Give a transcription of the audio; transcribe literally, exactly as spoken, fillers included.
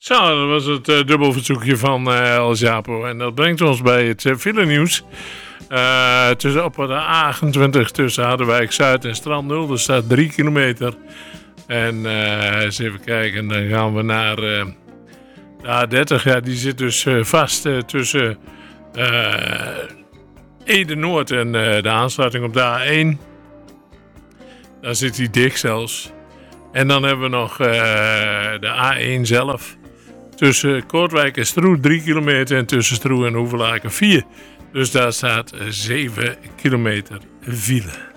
Zo, dat was het uh, dubbelverzoekje van uh, El Japo. En dat brengt ons bij het uh, filenieuws. Uh, tussen, op de A achtentwintig tussen Harderwijk Zuid en Strand Nul. Er staat drie kilometer. En uh, eens even kijken, dan gaan we naar uh, de A dertig. Ja, die zit dus uh, vast uh, tussen uh, Ede Noord en uh, de aansluiting op de A één. Daar zit hij dicht zelfs. En dan hebben we nog uh, de A één zelf. Tussen Kortwijk en Stroe drie kilometer en tussen Stroe en Hoevelaken vier. Dus daar staat zeven kilometer file.